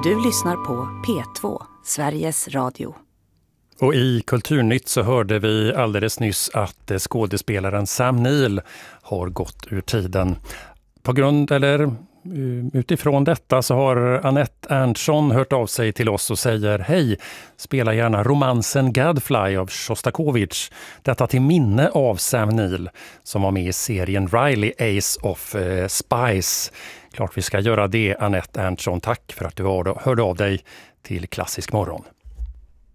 Du lyssnar på P2, Sveriges Radio. Och i Kulturnytt så hörde vi alldeles nyss att skådespelaren Sam Neill har gått ur tiden. På grund eller utifrån detta så har Anette Erntsson hört av sig till oss och säger: hej, spela gärna romansen Gadfly av Shostakovich. Detta till minne av Sam Neill som var med i serien Riley Ace of Spice. Klart vi ska göra det, Anette Erntsson. Tack för att du hörde av dig till Klassisk morgon.